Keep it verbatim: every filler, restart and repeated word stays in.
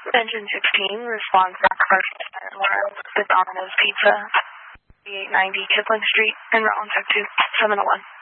Engine sixteen responds back first, and we're at the Domino's Pizza, eight ninety Kipling Street in Rollins, two seven oh one.